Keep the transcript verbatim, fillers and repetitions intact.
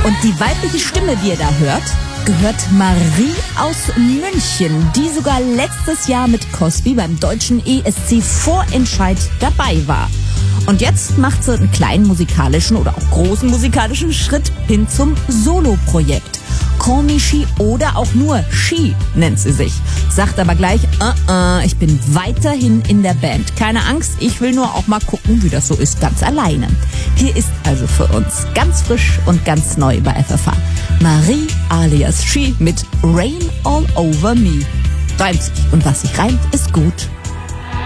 Und die weibliche Stimme, die ihr da hört, gehört Marie aus München, die sogar letztes Jahr mit Cosby beim deutschen E S C-Vorentscheid dabei war. Und jetzt macht sie einen kleinen musikalischen oder auch großen musikalischen Schritt hin zum Solo-Projekt. Call Me She oder auch nur She nennt sie sich. Sagt aber gleich, uh -uh, ich bin weiterhin in der Band. Keine Angst, ich will nur auch mal gucken, wie das so ist, ganz alleine. Hier ist also für uns ganz frisch und ganz neu bei F F H Marie alias She mit Rain All Over Me. Reimt sich und was sich reimt, ist gut.